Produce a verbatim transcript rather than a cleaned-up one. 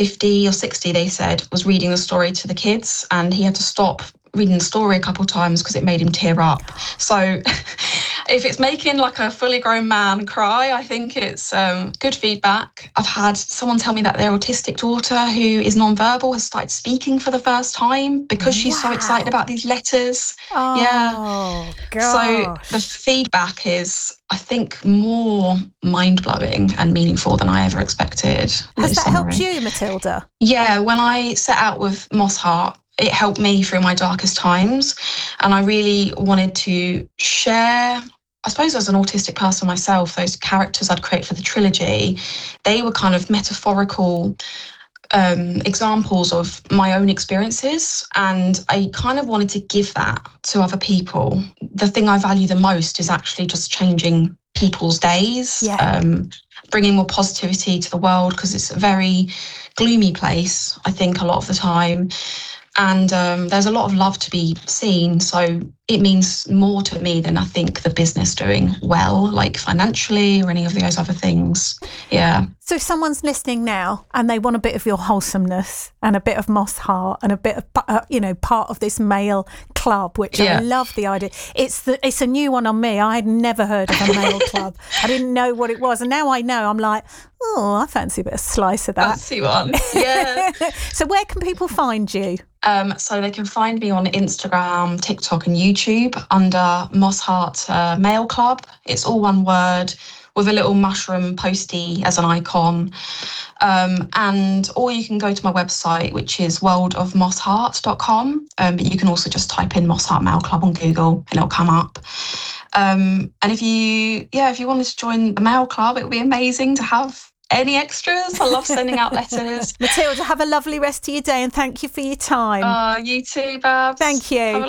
fifty or sixty, they said, was reading the story to the kids, and he had to stop reading the story a couple of times because it made him tear up. So if it's making like a fully grown man cry, I think it's um, good feedback. I've had someone tell me that their autistic daughter, who is nonverbal, has started speaking for the first time because she's Wow. so excited about these letters. Oh, yeah. gosh. So the feedback is, I think, more mind-blowing and meaningful than I ever expected. Has that summary. helped you, Matilda? Yeah, when I set out with Moss Heart, it helped me through my darkest times. And I really wanted to share, I suppose as an autistic person myself, those characters I'd create for the trilogy, they were kind of metaphorical um, examples of my own experiences. And I kind of wanted to give that to other people. The thing I value the most is actually just changing people's days, Yeah. um, bringing more positivity to the world, because it's a very gloomy place, I think, a lot of the time. And um, there's a lot of love to be seen. So it means more to me than I think the business doing well, like financially or any of those other things. Yeah. So if someone's listening now and they want a bit of your wholesomeness and a bit of Moss Heart and a bit of, uh, you know, part of this male club, which yeah. I love the idea. It's the, it's a new one on me. I had never heard of a male club. I didn't know what it was. And now I know. I'm like, oh, I fancy a bit of slice of that. Fancy one. Yeah. So where can people find you? Um, so they can find me on Instagram, TikTok and YouTube under Moss Heart uh, Male Club. It's all one word with a little mushroom postie as an icon. Um, and or you can go to my website, which is world of moss heart dot com. Um, but you can also just type in Moss Heart Male Club on Google and it'll come up. Um, and if you, yeah, if you wanted to join the Male Club, it would be amazing to have any extras. I love sending out letters. Matilda, have a lovely rest of your day and thank you for your time. Oh, you too, Babs. Thank you.